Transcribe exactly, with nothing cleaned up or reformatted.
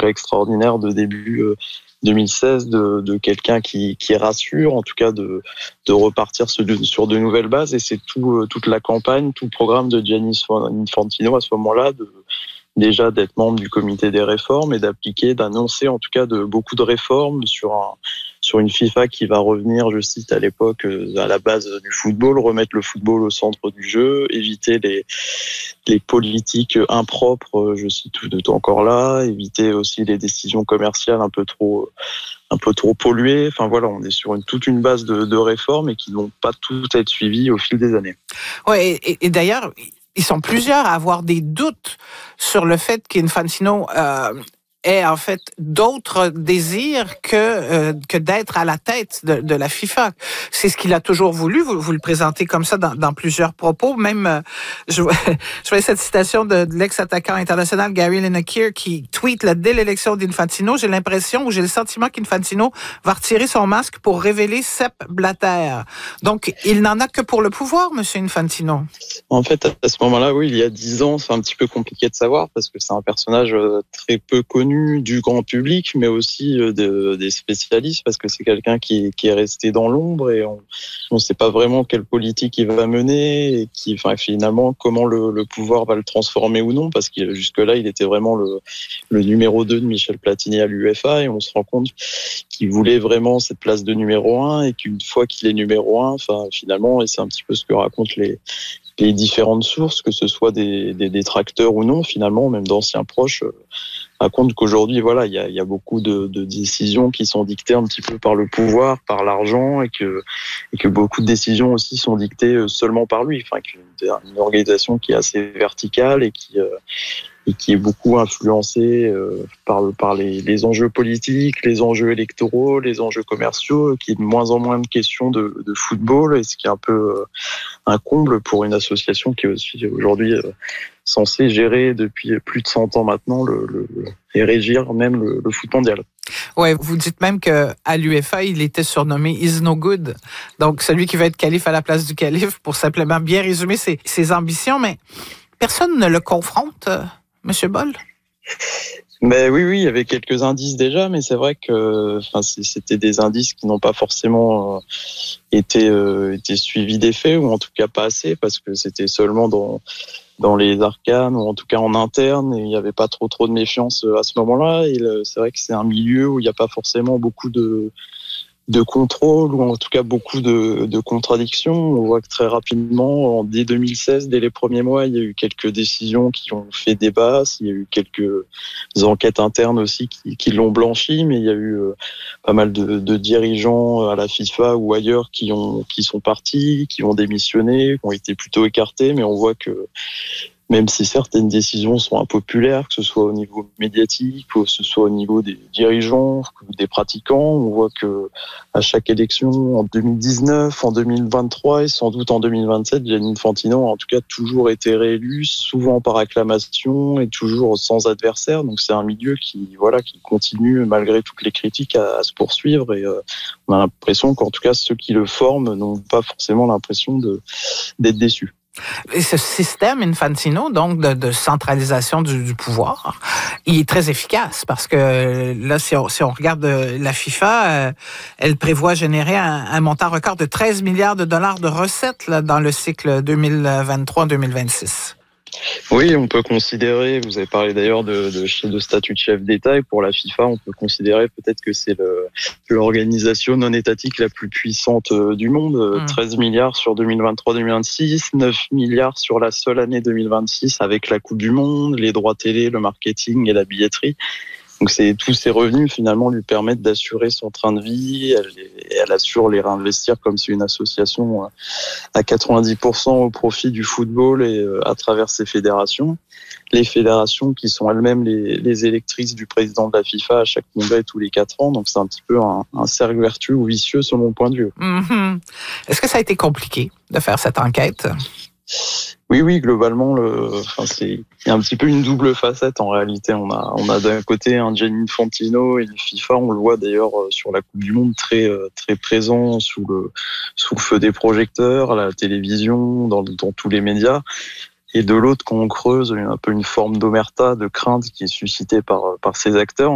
dirais, extraordinaire de début euh, deux mille seize, de, de quelqu'un qui, qui rassure, en tout cas de, de repartir sur de, sur de nouvelles bases. Et c'est tout, euh, toute la campagne, tout le programme de Gianni Infantino à ce moment-là, de, déjà d'être membre du comité des réformes et d'appliquer, d'annoncer en tout cas de beaucoup de réformes sur un, sur une FIFA qui va revenir, je cite à l'époque, à la base du football, remettre le football au centre du jeu, éviter les, les politiques impropres, je cite tout encore là, éviter aussi les décisions commerciales un peu trop, un peu trop polluées. Enfin voilà, on est sur une, toute une base de, de réformes et qui ne vont pas toutes être suivies au fil des années. Ouais, et, et d'ailleurs, ils sont plusieurs à avoir des doutes sur le fait qu'Infantino euh, ait en fait d'autres désirs que euh, que d'être à la tête de, de la FIFA. C'est ce qu'il a toujours voulu. Vous, vous le présentez comme ça dans, dans plusieurs propos. Même, euh, je, je voyais cette citation de, de l'ex-attaquant international Gary Lineker qui tweet là, dès l'élection d'Infantino, j'ai l'impression ou j'ai le sentiment qu'Infantino va retirer son masque pour révéler Sepp Blatter. Donc, il n'en a que pour le pouvoir, Monsieur Infantino. En fait, à ce moment-là, oui, il y a dix ans, c'est un petit peu compliqué de savoir parce que c'est un personnage très peu connu du grand public, mais aussi de, des spécialistes, parce que c'est quelqu'un qui, qui est resté dans l'ombre et on ne sait pas vraiment quelle politique il va mener et qui, enfin, finalement, comment le, le pouvoir va le transformer ou non, parce que jusque-là, il était vraiment le, le numéro deux de Michel Platini à l'U F A et on se rend compte qu'il voulait vraiment cette place de numéro un et qu'une fois qu'il est numéro un, enfin, finalement, et c'est un petit peu ce que racontent les les différentes sources, que ce soit des, des détracteurs ou non, finalement, même d'anciens proches, euh, racontent qu'aujourd'hui, voilà, il y a, y a beaucoup de, de décisions qui sont dictées un petit peu par le pouvoir, par l'argent, et que, et que beaucoup de décisions aussi sont dictées seulement par lui. Enfin, qu'une une organisation qui est assez verticale et qui, euh, et qui est beaucoup influencée euh, par, par les, les enjeux politiques, les enjeux électoraux, les enjeux commerciaux, qui est de moins en moins de questions de, de football, et ce qui est un peu euh, un comble pour une association qui est aussi aujourd'hui euh, censée gérer depuis plus de cent ans maintenant le, le, et régir même le, le foot mondial. Ouais, vous dites même que à l'U F A, il était surnommé Is No Good. Donc, celui qui va être calife à la place du calife, pour simplement bien résumer ses, ses ambitions, mais personne ne le confronte, euh, Monsieur Boll? Ben oui, oui, il y avait quelques indices déjà, mais c'est vrai que, enfin, c'était des indices qui n'ont pas forcément euh, été, euh, été suivis des faits, ou en tout cas pas assez, parce que c'était seulement dans dans les arcanes, ou en tout cas en interne, et il n'y avait pas trop trop de méfiance à ce moment-là. Et c'est vrai que c'est un milieu où il n'y a pas forcément beaucoup de de contrôle, ou en tout cas beaucoup de, de contradictions. On voit que très rapidement, dès deux mille seize, dès les premiers mois, il y a eu quelques décisions qui ont fait débat, il y a eu quelques enquêtes internes aussi qui, qui l'ont blanchi, mais il y a eu euh, pas mal de, de dirigeants à la FIFA ou ailleurs qui, ont, qui sont partis, qui ont démissionné, qui ont été plutôt écartés, mais on voit que même si certaines décisions sont impopulaires, que ce soit au niveau médiatique, que ce soit au niveau des dirigeants, des pratiquants, on voit que à chaque élection, en deux mille dix-neuf, en deux mille vingt-trois et sans doute en deux mille vingt-sept, Gianni Infantino a en tout cas toujours été réélu, souvent par acclamation et toujours sans adversaire. Donc c'est un milieu qui, voilà, qui continue malgré toutes les critiques à, à se poursuivre, et euh, on a l'impression qu'en tout cas ceux qui le forment n'ont pas forcément l'impression de, d'être déçus. Et ce système Infantino, donc, de, de centralisation du, du pouvoir, il est très efficace parce que là, si on, si on regarde la FIFA, euh, elle prévoit générer un, un montant record de treize milliards de dollars de recettes là, dans le cycle deux mille vingt-trois deux mille vingt-six. Oui, on peut considérer, vous avez parlé d'ailleurs de, de, de statut de chef d'État, et pour la FIFA, on peut considérer peut-être que c'est le, l'organisation non étatique la plus puissante du monde. Mmh. treize milliards sur deux mille vingt-trois deux mille vingt-six, neuf milliards sur la seule année deux mille vingt-six avec la Coupe du Monde, les droits télé, le marketing et la billetterie. Donc c'est, tous ces revenus finalement lui permettent d'assurer son train de vie, elle, elle assure les réinvestir comme c'est une association à quatre-vingt-dix pour cent au profit du football et à travers ses fédérations. Les fédérations qui sont elles-mêmes les, les électrices du président de la FIFA à chaque congrès tous les quatre ans. Donc c'est un petit peu un, un cercle vertueux ou vicieux selon mon point de vue. Mm-hmm. Est-ce que ça a été compliqué de faire cette enquête? Oui, oui, globalement, le, enfin, c'est, il y a un petit peu une double facette en réalité. On a, on a d'un côté un Gianni Infantino et le FIFA, on le voit d'ailleurs sur la Coupe du Monde, très, très présent sous le, sous le feu des projecteurs, à la télévision, dans, dans tous les médias. Et de l'autre, quand on creuse, un peu une forme d'omerta, de crainte qui est suscitée par, par ces acteurs.